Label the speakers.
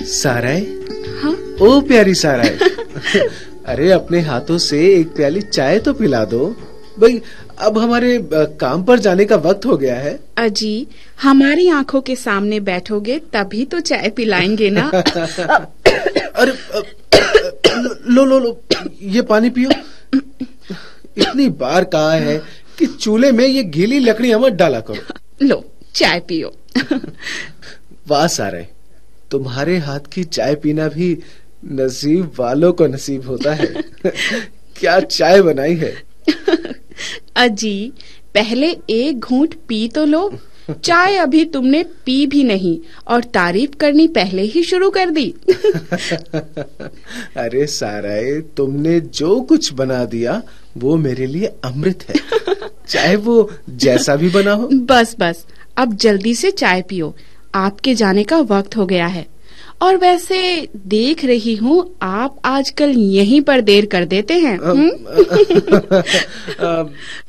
Speaker 1: साराय,
Speaker 2: हाँ?
Speaker 1: ओ प्यारी साराय, अरे अपने हाथों से एक प्याली चाय तो पिला दो भाई। अब हमारे काम पर जाने का वक्त हो गया है।
Speaker 2: अजी, हमारी आंखों के सामने बैठोगे तभी तो चाय पिलाएंगे ना।
Speaker 1: अरे लो लो लो, ये पानी पियो। इतनी बार कहा है कि चूल्हे में ये गीली लकड़ी मत डाला करो।
Speaker 2: लो चाय पियो।
Speaker 1: वाह सारे, तुम्हारे हाथ की चाय पीना भी नसीब वालों को नसीब होता है। क्या चाय बनाई है।
Speaker 2: अजी, पहले एक घूंट पी तो लो। चाय अभी तुमने पी भी नहीं और तारीफ करनी पहले ही शुरू कर दी।
Speaker 1: अरे साराय, तुमने जो कुछ बना दिया वो मेरे लिए अमृत है, चाहे वो जैसा भी बना हो।
Speaker 2: बस बस, अब जल्दी से चाय पियो, आपके जाने का वक्त हो गया है। और वैसे देख रही हूँ आप आजकल यहीं पर देर कर देते हैं।